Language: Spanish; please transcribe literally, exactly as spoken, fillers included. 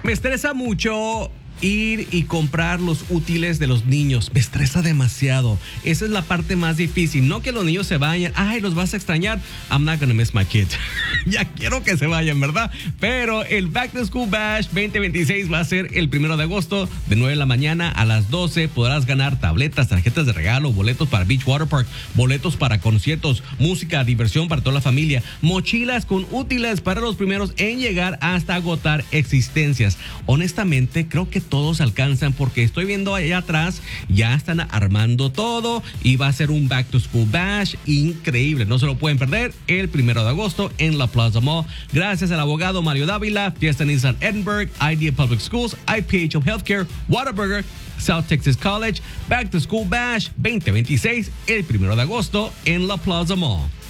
Me estresa mucho ir y comprar los útiles de los niños. Me estresa demasiado. Esa es la parte más difícil. No que los niños se vayan. Ay, los vas a extrañar. I'm not gonna miss my kids. Ya quiero que se vayan, ¿verdad? Pero el Back to School Bash veinte veintiséis va a ser el primero de agosto, de nueve de la mañana a las doce. Podrás ganar tabletas, tarjetas de regalo, boletos para Beach Water Park, boletos para conciertos, música, diversión para toda la familia, mochilas con útiles para los primeros en llegar hasta agotar existencias. Honestamente, creo que todos alcanzan porque estoy viendo allá atrás, ya están armando todo y va a ser un Back to School Bash increíble. No se lo pueden perder el primero de agosto en la Plaza Mall. Gracias al abogado Mario Dávila, Fiesta Nissan Edinburgh, Idea Public Schools, I P H O Healthcare, Whataburger, South Texas College. Back to School Bash veinte veintiséis el primero de agosto en la Plaza Mall.